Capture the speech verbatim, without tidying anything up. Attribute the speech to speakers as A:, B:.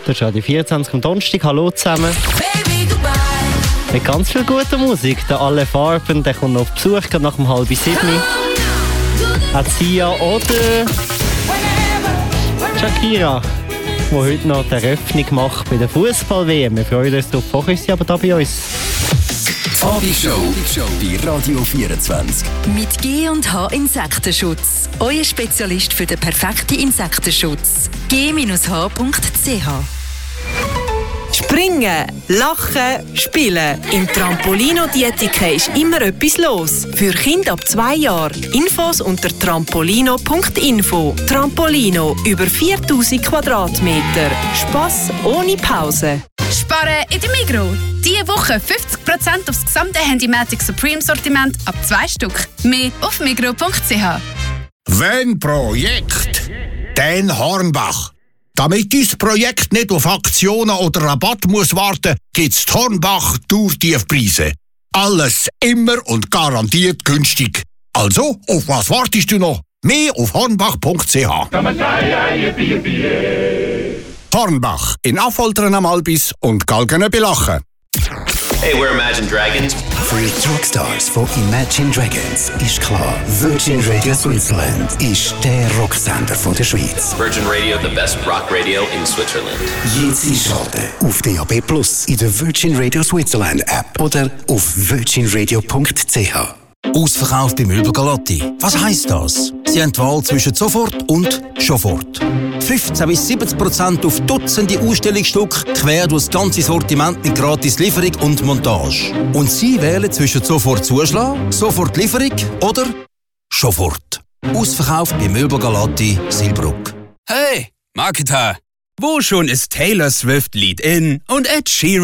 A: Das ist Radio vierundzwanzig am Donnerstag. Hallo zusammen. Mit ganz viel guter Musik. Der Alle Farben, der kommt noch auf Besuch, gerade nach dem halb sieben. Auch Sia oder Shakira, die heute noch die Eröffnung macht bei der Fußball-W M. Wir freuen uns darauf. Vorher ist sie aber da bei uns.
B: Die Abend-Show bei Radio vierundzwanzig.
C: Mit G und H Insektenschutz. Euer Spezialist für den perfekten Insektenschutz. G H punkt c h.
D: Springen, lachen, spielen. Im Trampolino Dietika ist immer etwas los. Für Kinder ab zwei Jahren. Infos unter trampolino punkt info. Trampolino, über viertausend Quadratmeter. Spass ohne Pause.
E: Sparen in der Migros. Diese Woche fünfzig Prozent aufs gesamte Handymatic Supreme Sortiment ab zwei Stück. Mehr auf migros punkt c h.
F: Wenn Projekt, dann Hornbach. Damit dein Projekt nicht auf Aktionen oder Rabatt muss warten, gibt's die Hornbach Tourtiefpreise. Alles immer und garantiert günstig. Also, auf was wartest du noch? Mehr auf hornbach punkt c h. Hornbach in Affoltern am Albis und Galgenöbelachen.
G: Hey, we're Imagine Dragons.
B: Für die Rockstars von Imagine Dragons ist klar, Virgin Radio Switzerland ist der Rocksender von der Schweiz.
G: Virgin Radio, the best rock radio in Switzerland.
B: Jetzt einschalten auf D A B Plus, in der Virgin Radio Switzerland App oder auf virgin radio punkt c h.
H: Ausverkauft bei Möbel Galotti. Was heisst das? Sie haben die Wahl zwischen sofort und sofort. fünfzehn bis siebzig Prozent auf Dutzende Ausstellungsstücke, quer durch das ganze Sortiment mit gratis Lieferung und Montage. Und Sie wählen zwischen sofort Zuschlag, sofort Lieferung oder sofort. Ausverkauft bei Möbel Galotti, Silbruck.
I: Hey, Marketer! Wo schon ist Taylor Swift Lead-In und Ed Sheeran